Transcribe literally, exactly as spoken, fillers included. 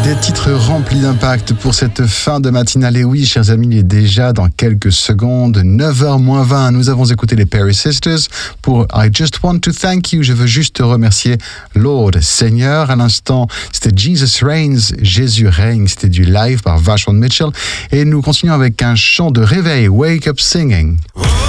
Des titres remplis d'impact pour cette fin de matinale. Et oui, chers amis, il est déjà dans quelques secondes, neuf heures moins vingt. Nous avons écouté les Perry Sisters pour I Just Want to Thank You. Je veux juste te remercier, Lord, Seigneur. À l'instant, c'était Jesus Reigns, Jésus règne. C'était du live par Vashon Mitchell. Et nous continuons avec un chant de réveil, Wake Up Singing.